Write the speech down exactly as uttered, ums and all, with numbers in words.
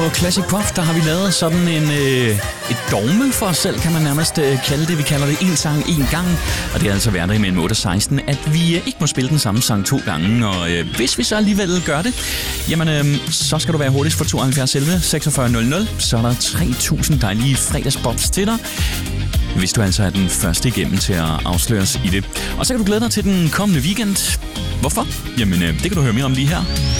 På Classic Pop, der har vi lavet sådan en, øh, et dogme for os selv, kan man nærmest øh, kalde det. Vi kalder det en sang, en gang. Og det er altså hverdag mellem otte og seksten, at vi øh, ikke må spille den samme sang to gange. Og øh, hvis vi så alligevel gør det, jamen øh, så skal du være hurtigst for tooghalvfjerds elleve seksogfyrre nul nul. Så er der tre tusind dejlige fredagsbobs til dig, hvis du altså er den første igennem til at afsløres i det. Og så kan du glæde dig til den kommende weekend. Hvorfor? Jamen, øh, det kan du høre mere om lige her.